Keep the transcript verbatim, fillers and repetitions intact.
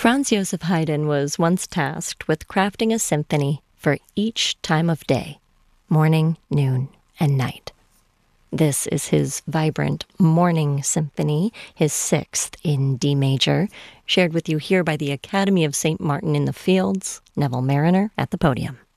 Franz Joseph Haydn was once tasked with crafting a symphony for each time of day, morning, noon, and night. This is his vibrant Morning Symphony, his sixth in D major, shared with you here by the Academy of Saint Martin in the Fields, Neville Marriner at the podium.